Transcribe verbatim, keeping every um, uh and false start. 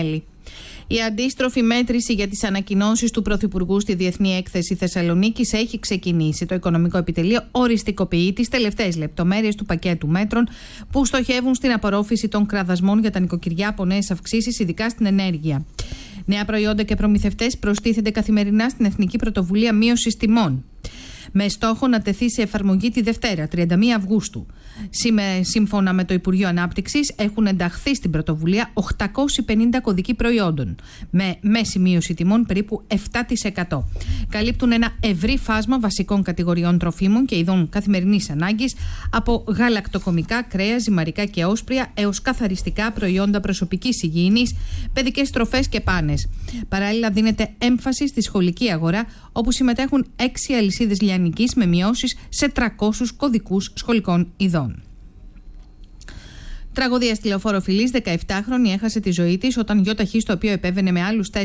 μέλη. Η αντίστροφη μέτρηση για τις ανακοινώσεις του Πρωθυπουργού στη Διεθνή Έκθεση Θεσσαλονίκης έχει ξεκινήσει. Το Οικονομικό Επιτελείο οριστικοποιεί τις τελευταίες λεπτομέρειες του πακέτου μέτρων που στοχεύουν στην απορρόφηση των κραδασμών για τα νοικοκυριά από νέες αυξήσεις, ειδικά στην ενέργεια. Νέα προϊόντα και προμηθευτές προστίθενται καθημερινά στην Εθνική Πρωτοβουλία Μείωσης Τιμών, με στόχο να τεθεί σε εφαρμογή τη Δευτέρα, τριάντα μία Αυγούστου. Σύμφωνα με το Υπουργείο Ανάπτυξης, έχουν ενταχθεί στην πρωτοβουλία οκτακόσιοι πενήντα κωδικοί προϊόντων, με μέση μείωση τιμών περίπου επτά τοις εκατό. Καλύπτουν ένα ευρύ φάσμα βασικών κατηγοριών τροφίμων και ειδών καθημερινής ανάγκης, από γαλακτοκομικά, κρέας, ζυμαρικά και όσπρια, έως καθαριστικά προϊόντα προσωπικής υγιεινής, παιδικές τροφές και πάνες. Παράλληλα, δίνεται έμφαση στη σχολική αγορά, όπου συμμετέχουν έξι αλυσίδες λιανικής με μειώσεις σε τριακόσιους κωδικούς σχολικών ειδών. Τραγωδία στη λεωφόρο Φυλής, δεκαεπτάχρονη έχασε τη ζωή της όταν γιοταχή στο οποίο επέβαινε με άλλους